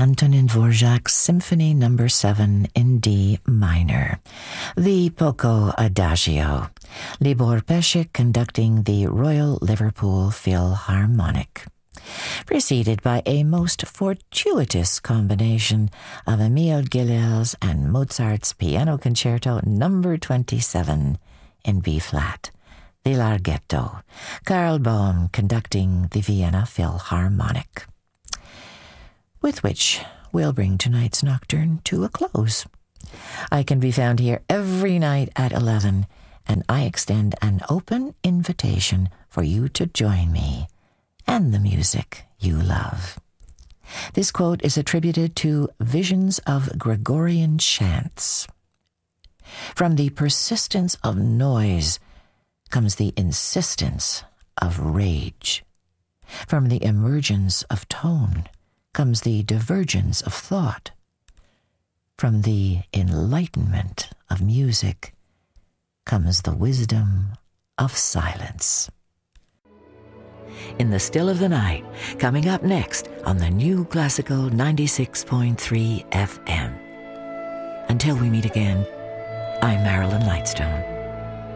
Antonin Dvorak's Symphony No. 7 in D minor, the Poco Adagio, Libor Pesik conducting the Royal Liverpool Philharmonic, preceded by a most fortuitous combination of Emil Gilels and Mozart's Piano Concerto No. 27 in B-flat, the Larghetto, Karl Bohm conducting the Vienna Philharmonic. With which we'll bring tonight's nocturne to a close. I can be found here every night at 11, and I extend an open invitation for you to join me and the music you love. This quote is attributed to Visions of Gregorian Chants. From the persistence of noise comes the insistence of rage. From the emergence of tone comes the divergence of thought. From the enlightenment of music comes the wisdom of silence. In the Still of the Night, coming up next on the New Classical 96.3 FM. Until we meet again, I'm Marilyn Lightstone.